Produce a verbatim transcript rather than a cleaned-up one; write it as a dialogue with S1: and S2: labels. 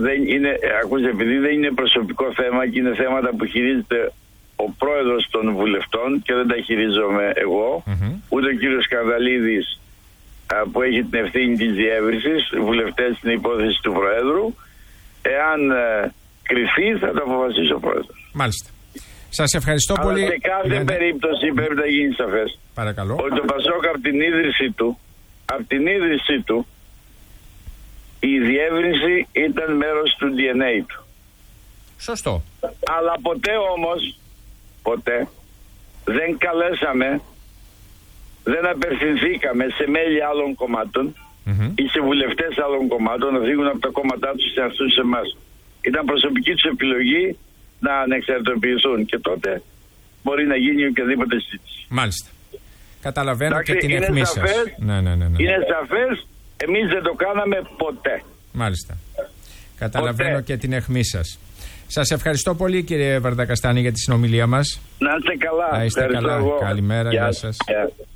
S1: δεν είναι, ακούστε, επειδή δεν είναι προσωπικό θέμα και είναι θέματα που χειρίζεται ο πρόεδρος των βουλευτών και δεν τα χειρίζομαι εγώ, mm-hmm. ούτε ο κύριος Καρδαλίδης που έχει την ευθύνη της διεύρυνσης, βουλευτές στην υπόθεση του Προέδρου, εάν ε, κρυφεί θα το αποφασίσει ο Πρόεδρος.
S2: Μάλιστα. Σας ευχαριστώ
S1: Αλλά
S2: πολύ.
S1: σε κάθε ναι, περίπτωση ναι. πρέπει να γίνει σαφές.
S2: Παρακαλώ.
S1: Ότι το Πασόκ από την ίδρυσή του, από την ίδρυσή του, η διεύρυνση ήταν μέρος του ντι εν έι του.
S2: Σωστό.
S1: Αλλά ποτέ όμως, ποτέ, δεν καλέσαμε, δεν απευθυνθήκαμε σε μέλη άλλων κομμάτων mm-hmm. ή σε βουλευτές άλλων κομμάτων να φύγουν από τα κόμματά τους και να έρθουν σε εμάς. Ήταν προσωπική τους επιλογή να ανεξαρτητοποιηθούν και τότε μπορεί να γίνει οποιαδήποτε συζήτηση.
S2: Μάλιστα. Καταλαβαίνω. Εντάξει, και την
S1: είναι
S2: αιχμή
S1: σαφές,
S2: σας. Ναι, ναι, ναι, ναι.
S1: Είναι σαφές, εμείς δεν το κάναμε ποτέ.
S2: Μάλιστα. Καταλαβαίνω
S1: ποτέ.
S2: Και την αιχμή σας. Σας ευχαριστώ πολύ, κύριε Βαρδακαστάνη, για τη συνομιλία μας.
S1: Να είστε καλά.
S2: Να είστε καλά.
S1: Εγώ.
S2: Καλημέρα. Γεια,
S1: Γεια
S2: σας.
S1: Γεια.